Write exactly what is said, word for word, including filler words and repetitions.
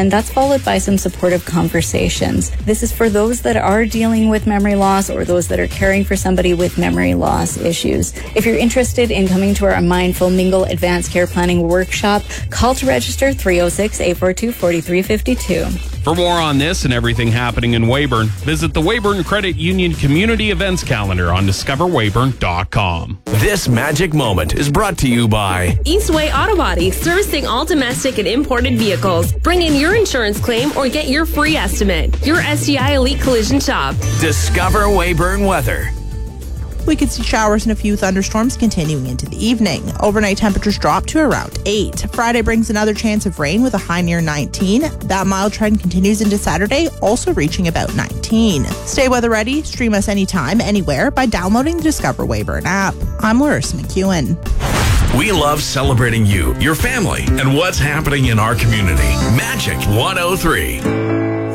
and that's followed by some supportive conversations. This is for those that are dealing with memory loss or those that are caring for somebody with memory loss issues. If you're interested in coming to our Mindful Mingle Advanced Care Planning Workshop, call to register three oh six, eight four two, four three five two. For more on this and everything happening in Weyburn, visit the Weyburn Credit Union Community Events Calendar on discover weyburn dot com. This magic moment is brought to you by Eastway Auto Body, servicing all domestic and imported vehicles. Bring in your insurance claim or get your free estimate. Your S D I Elite Collision Shop. Discover Weyburn Weather. We could see showers and a few thunderstorms continuing into the evening. Overnight temperatures drop to around eight. Friday brings another chance of rain with a high near nineteen. That mild trend continues into Saturday, also reaching about nineteen. Stay weather ready. Stream us anytime, anywhere by downloading the Discover Weyburn app. I'm Larissa McEwen. We love celebrating you, your family, and what's happening in our community. Magic one oh three.